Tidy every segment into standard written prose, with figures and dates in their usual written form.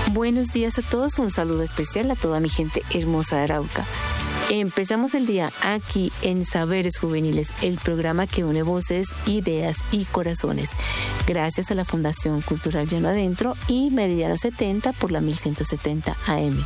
Buenos días a todos, un saludo especial a toda mi gente hermosa de Arauca. Empezamos el día aquí en Saberes Juveniles, el programa que une voces, ideas y corazones. Gracias a la Fundación Cultural Llano Adentro y Meridiano 70 por la 1170 AM.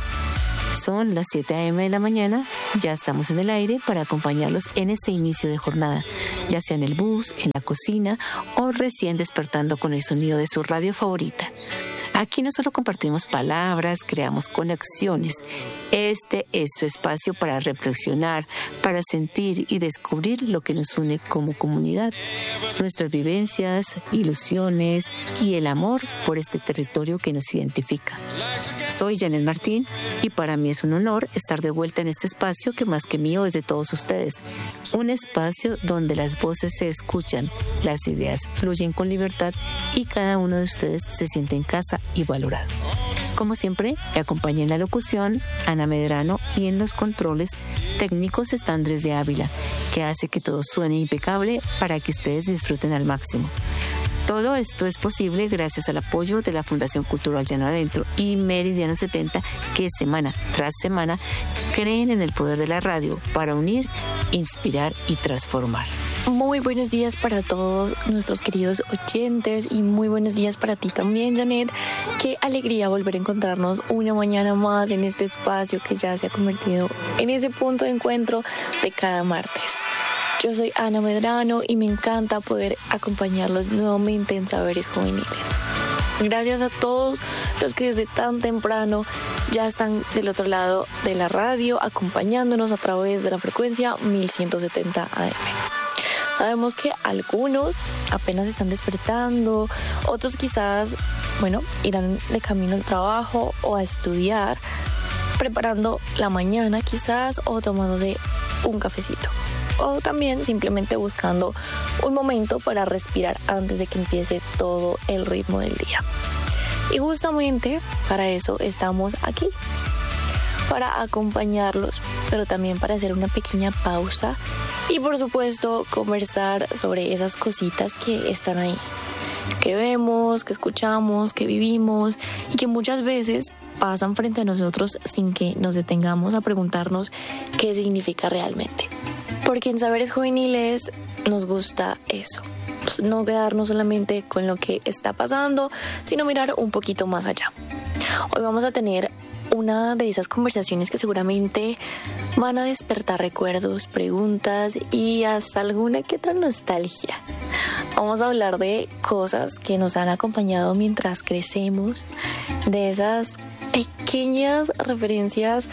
Son las 7 a.m. de la mañana, ya estamos en el aire para acompañarlos en este inicio de jornada, ya sea en el bus, en la cocina o recién despertando con el sonido de su radio favorita. Aquí no solo compartimos palabras, creamos conexiones. Este es su espacio para reflexionar, para sentir y descubrir lo que nos une como comunidad. Nuestras vivencias, ilusiones y el amor por este territorio que nos identifica. Soy Janet Martín y para mí es un honor estar de vuelta en este espacio que más que mío es de todos ustedes. Un espacio donde las voces se escuchan, las ideas fluyen con libertad y cada uno de ustedes se siente en casa y valorado. Como siempre, me acompaña en la locución Ana Medrano y en los controles técnicos está Andrés de Ávila, que hace que todo suene impecable para que ustedes disfruten al máximo. Todo esto es posible gracias al apoyo de la Fundación Cultural Llano Adentro y Meridiano 70, que semana tras semana creen en el poder de la radio para unir, inspirar y transformar. Muy buenos días para todos nuestros queridos oyentes y muy buenos días para ti también, Janet. Qué alegría volver a encontrarnos una mañana más en este espacio que ya se ha convertido en ese punto de encuentro de cada martes. Yo soy Ana Medrano y me encanta poder acompañarlos nuevamente en Saberes Juveniles. Gracias a todos los que desde tan temprano ya están del otro lado de la radio acompañándonos a través de la frecuencia 1170 AM. Sabemos que algunos apenas están despertando, otros quizás, irán de camino al trabajo o a estudiar, preparando la mañana quizás o tomándose un cafecito. O también simplemente buscando un momento para respirar antes de que empiece todo el ritmo del día. Y justamente para eso estamos aquí, para acompañarlos, pero también para hacer una pequeña pausa y por supuesto conversar sobre esas cositas que están ahí, que vemos, que escuchamos, que vivimos y que muchas veces pasan frente a nosotros sin que nos detengamos a preguntarnos qué significa realmente. Porque en Saberes Juveniles nos gusta eso, no quedarnos solamente con lo que está pasando, sino mirar un poquito más allá. Hoy vamos a tener una de esas conversaciones que seguramente van a despertar recuerdos, preguntas y hasta alguna que otra nostalgia. Vamos a hablar de cosas que nos han acompañado mientras crecemos, de esas pequeñas referencias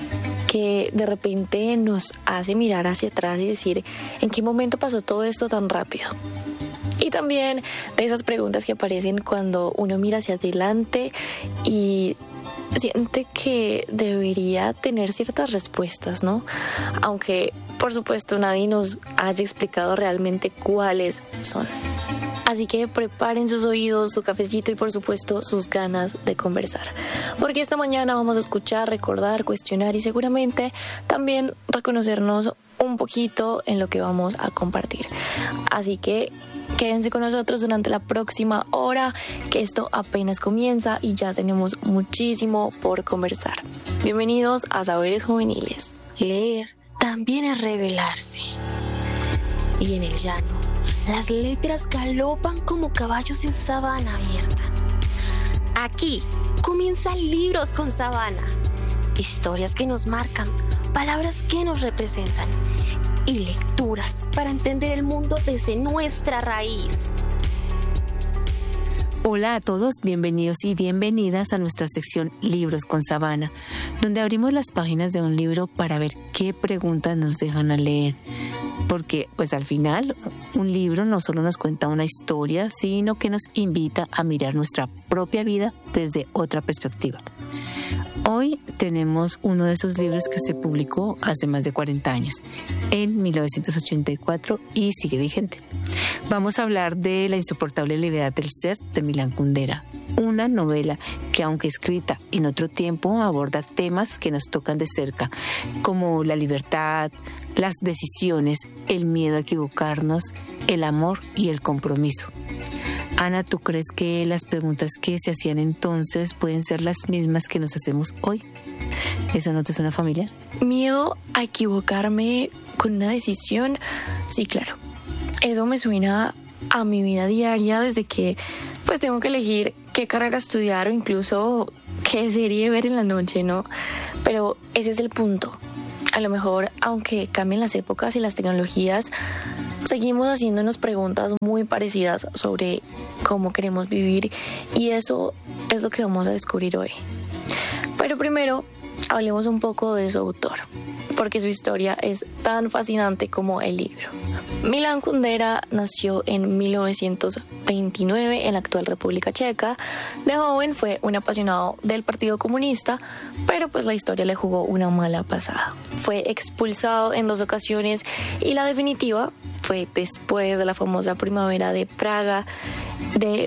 que de repente nos hace mirar hacia atrás y decir, ¿en qué momento pasó todo esto tan rápido? Y también de esas preguntas que aparecen cuando uno mira hacia adelante y siente que debería tener ciertas respuestas, ¿no? Aunque, por supuesto, nadie nos haya explicado realmente cuáles son. Así que preparen sus oídos, su cafecito y, por supuesto, sus ganas de conversar. Porque esta mañana vamos a escuchar, recordar, cuestionar y seguramente también reconocernos un poquito en lo que vamos a compartir. Así que quédense con nosotros durante la próxima hora, que esto apenas comienza y ya tenemos muchísimo por conversar. Bienvenidos a Saberes Juveniles. Leer también es revelarse. Y en el llano, las letras galopan como caballos en sabana abierta. Aquí comienzan libros con sabana, historias que nos marcan, palabras que nos representan y lecturas para entender el mundo desde nuestra raíz. Hola a todos, bienvenidos y bienvenidas a nuestra sección Libros con Sabana, donde abrimos las páginas de un libro para ver qué preguntas nos dejan al leer. Porque, al final, un libro no solo nos cuenta una historia, sino que nos invita a mirar nuestra propia vida desde otra perspectiva. Hoy tenemos uno de esos libros que se publicó hace más de 40 años, en 1984, y sigue vigente. Vamos a hablar de La insoportable levedad del ser de Milán Kundera, una novela que, aunque escrita en otro tiempo, aborda temas que nos tocan de cerca, como la libertad, las decisiones, el miedo a equivocarnos, el amor y el compromiso. Ana, ¿tú crees que las preguntas que se hacían entonces pueden ser las mismas que nos hacemos hoy? ¿Eso no te suena familiar? Miedo a equivocarme con una decisión. Sí, claro. Eso me suena a mi vida diaria desde que pues tengo que elegir qué carrera estudiar o incluso qué serie ver en la noche, ¿no? Pero ese es el punto. A lo mejor, aunque cambien las épocas y las tecnologías, seguimos haciéndonos preguntas muy parecidas sobre cómo queremos vivir, y eso es lo que vamos a descubrir hoy. Pero primero, hablemos un poco de su autor, porque su historia es tan fascinante como el libro. Milan Kundera nació en 1929 en la actual República Checa. De joven fue un apasionado del Partido Comunista, pero pues la historia le jugó una mala pasada. Fue expulsado en 2 ocasiones y la definitiva fue después de la famosa Primavera de Praga de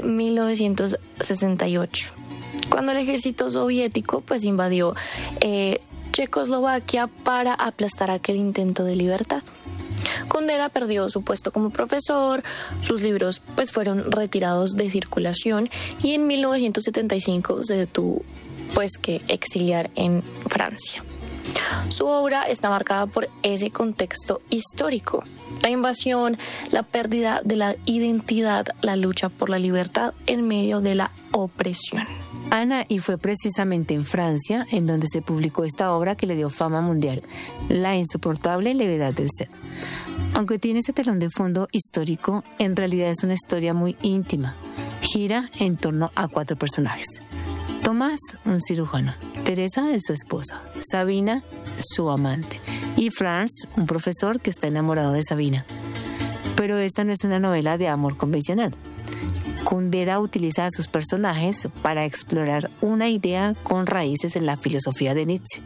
1968, cuando el ejército soviético pues invadió Checoslovaquia para aplastar aquel intento de libertad. Kundera perdió su puesto como profesor, sus libros pues fueron retirados de circulación y en 1975 se tuvo pues que exiliar en Francia. Su obra está marcada por ese contexto histórico: la invasión, la pérdida de la identidad, la lucha por la libertad en medio de la opresión. Ana, y fue precisamente en Francia en donde se publicó esta obra que le dio fama mundial, La insoportable levedad del ser. Aunque tiene ese telón de fondo histórico, en realidad es una historia muy íntima. Gira en torno a 4 personajes. Tomás, un cirujano. Teresa es su esposa. Sabina, su amante. Y Franz, un profesor que está enamorado de Sabina. Pero esta no es una novela de amor convencional. Kundera utiliza a sus personajes para explorar una idea con raíces en la filosofía de Nietzsche.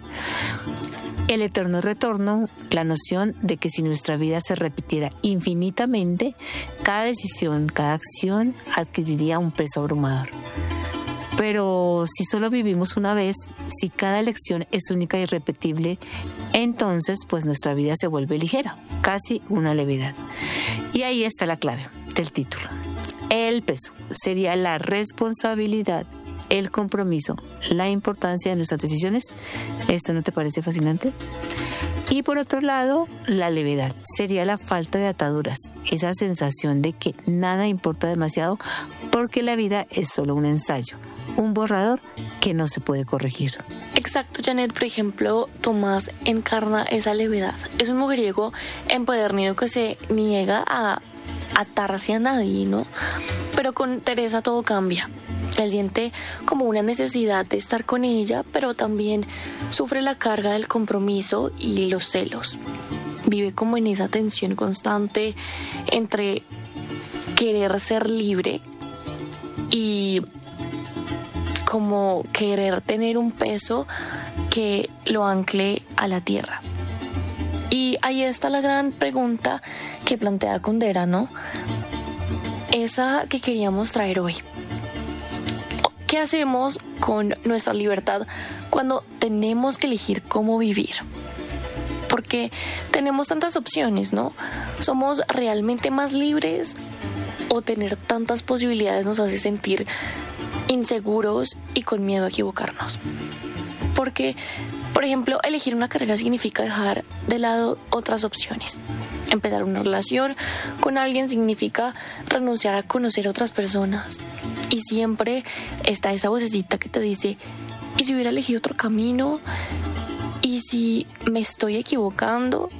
El eterno retorno, la noción de que si nuestra vida se repitiera infinitamente, cada decisión, cada acción adquiriría un peso abrumador. Pero si solo vivimos una vez, si cada elección es única y irrepetible, entonces pues nuestra vida se vuelve ligera, casi una levedad. Y ahí está la clave del título. El peso sería la responsabilidad, el compromiso, la importancia de nuestras decisiones. ¿Esto no te parece fascinante? Y por otro lado, la levedad sería la falta de ataduras, esa sensación de que nada importa demasiado porque la vida es solo un ensayo, un borrador que no se puede corregir. Exacto, Janet. Por ejemplo, Tomás encarna esa levedad. Es un mujeriego empedernido que se niega a atarse a nadie, ¿no? Pero con Teresa todo cambia. Él siente como una necesidad de estar con ella, pero también sufre la carga del compromiso y los celos. Vive como en esa tensión constante entre querer ser libre y como querer tener un peso que lo ancle a la tierra. Y ahí está la gran pregunta que plantea Kundera, ¿no? Esa que queríamos traer hoy. ¿Qué hacemos con nuestra libertad cuando tenemos que elegir cómo vivir? Porque tenemos tantas opciones, ¿no? ¿Somos realmente más libres o tener tantas posibilidades nos hace sentir inseguros y con miedo a equivocarnos? Porque, por ejemplo, elegir una carrera significa dejar de lado otras opciones. Empezar una relación con alguien significa renunciar a conocer otras personas. Y siempre está esa vocecita que te dice, ¿y si hubiera elegido otro camino? ¿Y si me estoy equivocando?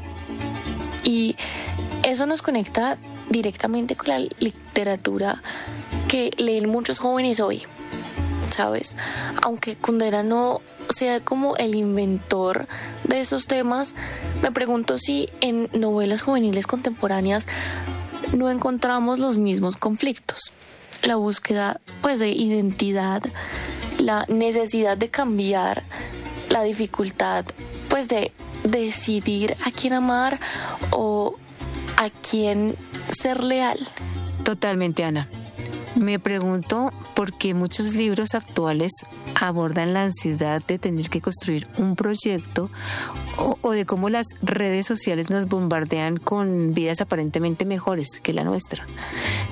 Y eso nos conecta directamente con la literatura que leen muchos jóvenes hoy, ¿sabes? Aunque Kundera no sea como el inventor de esos temas, me pregunto si en novelas juveniles contemporáneas no encontramos los mismos conflictos. La búsqueda pues de identidad, la necesidad de cambiar, la dificultad pues de decidir a quién amar o a quién ser leal. Totalmente, Ana. Me pregunto por qué muchos libros actuales abordan la ansiedad de tener que construir un proyecto o de cómo las redes sociales nos bombardean con vidas aparentemente mejores que la nuestra.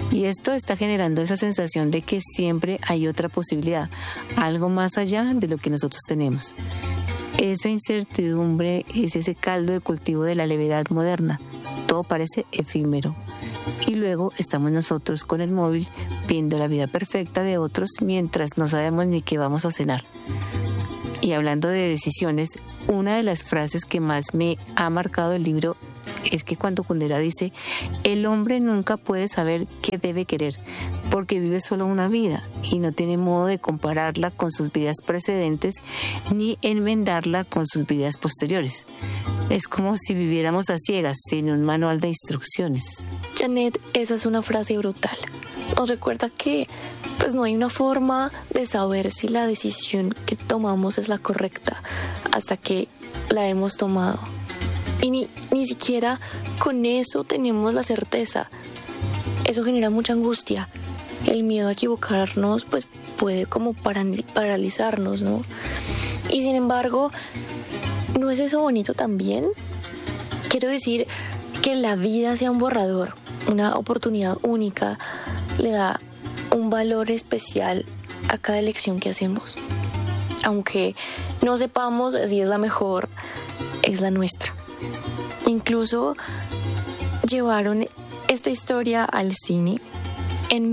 Y esto está generando esa sensación de que siempre hay otra posibilidad, algo más allá de lo que nosotros tenemos. Esa incertidumbre es ese caldo de cultivo de la levedad moderna. Todo parece efímero. Y luego estamos nosotros con el móvil viendo la vida perfecta de otros mientras no sabemos ni qué vamos a cenar. Y hablando de decisiones, una de las frases que más me ha marcado el libro es que cuando Kundera dice: el hombre nunca puede saber qué debe querer, porque vive solo una vida y no tiene modo de compararla con sus vidas precedentes ni enmendarla con sus vidas posteriores. Es como si viviéramos a ciegas, sin un manual de instrucciones. Janet, esa es una frase brutal. Nos recuerda que no hay una forma de saber si la decisión que tomamos es la correcta hasta que la hemos tomado. Y ni siquiera con eso tenemos la certeza. Eso genera mucha angustia. El miedo a equivocarnos puede como paralizarnos, ¿no? Y sin embargo, ¿no es eso bonito también? Quiero decir que la vida sea un borrador, una oportunidad única, le da un valor especial a cada elección que hacemos. Aunque no sepamos si es la mejor, es la nuestra. Incluso llevaron esta historia al cine. En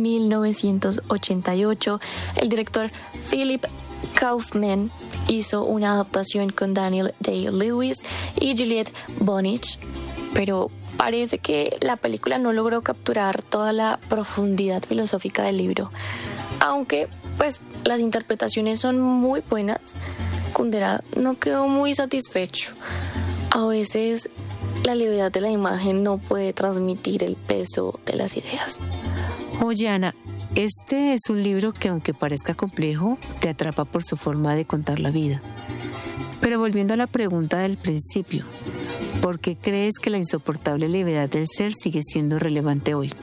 1988, el director Philip Kaufman hizo una adaptación con Daniel Day-Lewis y Juliette Binoche, pero parece que la película no logró capturar toda la profundidad filosófica del libro. Aunque, las interpretaciones son muy buenas, Kundera no quedó muy satisfecho. A veces la levedad de la imagen no puede transmitir el peso de las ideas. Oye, Ana, este es un libro que, aunque parezca complejo, te atrapa por su forma de contar la vida. Pero volviendo a la pregunta del principio, ¿por qué crees que la insoportable levedad del ser sigue siendo relevante hoy?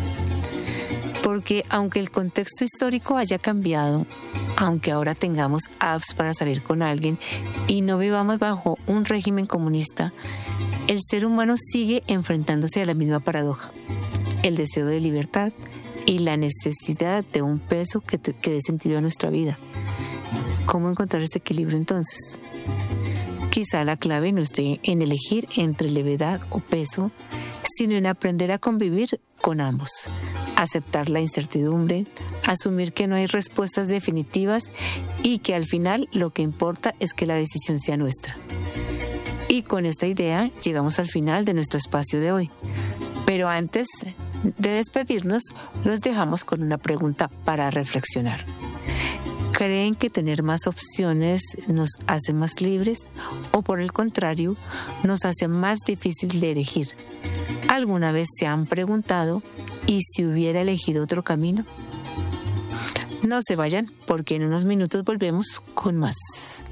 Porque aunque el contexto histórico haya cambiado, aunque ahora tengamos apps para salir con alguien y no vivamos bajo un régimen comunista, el ser humano sigue enfrentándose a la misma paradoja: el deseo de libertad y la necesidad de un peso que dé sentido a nuestra vida. ¿Cómo encontrar ese equilibrio entonces? Quizá la clave no esté en elegir entre levedad o peso, sino en aprender a convivir con ambos, aceptar la incertidumbre, asumir que no hay respuestas definitivas y que al final lo que importa es que la decisión sea nuestra. Y con esta idea llegamos al final de nuestro espacio de hoy. Pero antes de despedirnos, los dejamos con una pregunta para reflexionar. ¿Creen que tener más opciones nos hace más libres o, por el contrario, nos hace más difícil de elegir? ¿Alguna vez se han preguntado: ¿y si hubiera elegido otro camino? No se vayan, porque en unos minutos volvemos con más.